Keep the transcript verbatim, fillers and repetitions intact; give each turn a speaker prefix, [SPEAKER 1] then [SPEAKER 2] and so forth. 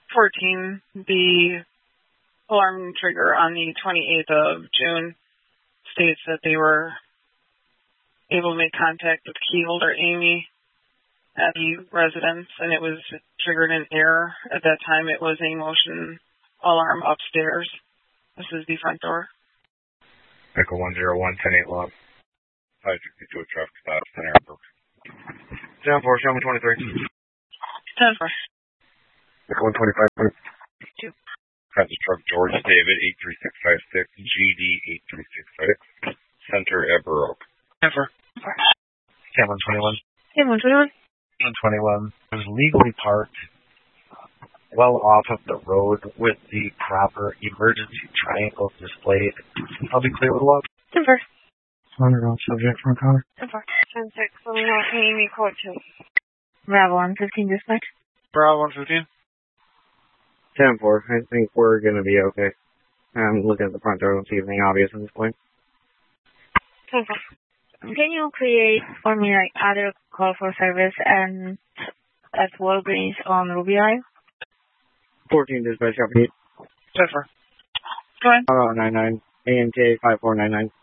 [SPEAKER 1] fourteen, the alarm trigger on the twenty-eighth of June states that they were able to make contact with keyholder Amy at the residence, and it was triggered an error. At that time, it was a motion alarm upstairs. This is the front door.
[SPEAKER 2] Echo one zero one, ten eight log. five sixty-two traffic stop, ten Airbrook. ten four, show me twenty-three.
[SPEAKER 1] ten four.
[SPEAKER 2] Echo one twenty-five,
[SPEAKER 1] two.
[SPEAKER 2] Transit truck George David, eight three six five six, G D eight three six five six, Center Airbrook.
[SPEAKER 1] ten four.
[SPEAKER 2] ten one twenty-one.
[SPEAKER 1] ten one twenty-one.
[SPEAKER 2] one twenty-one was legally parked well off of the road with the proper emergency triangles displayed. I'll be clear with log.
[SPEAKER 1] ten four.
[SPEAKER 2] Hundred on subject for encounter.
[SPEAKER 1] ten four. ten six. Let me know. Amy code two. Bravo one fifteen dispatch.
[SPEAKER 2] Bravo one fifteen.
[SPEAKER 3] ten four. I think we're going to be okay. I'm looking at the front door. I don't see anything obvious at this point.
[SPEAKER 1] ten four. Can you create for me like other call for service and at Walgreens on Ruby Ave?
[SPEAKER 3] fourteen dispatch copy.
[SPEAKER 1] ten four. Go ahead.
[SPEAKER 3] Oh, nine nine. A M T A five four nine nine.